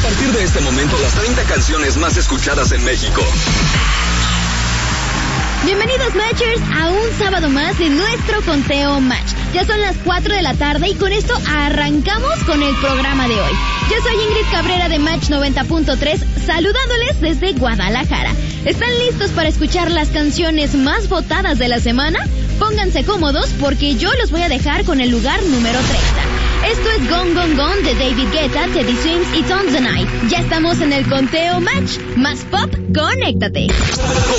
partir de este momento, las 30 canciones más escuchadas en México. Bienvenidos Matchers a un sábado más de nuestro conteo Match. Ya son las 4 de la tarde y con esto arrancamos con el programa de hoy. Yo soy Ingrid Cabrera de Match 90.3, saludándoles desde Guadalajara. ¿Están listos para escuchar las canciones más votadas de la semana? Pónganse cómodos porque yo los voy a dejar con el lugar número 30. Esto es Gone Gone Gone de David Guetta, Teddy Swims y Tom the Night. Ya estamos en el conteo Match. Más pop, conéctate.